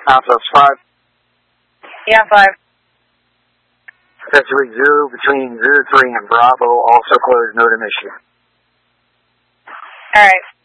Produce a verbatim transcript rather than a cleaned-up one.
Alpha five. Yeah, five. Perpetuate zero between zero three and Bravo, also closed, no emission. Alright.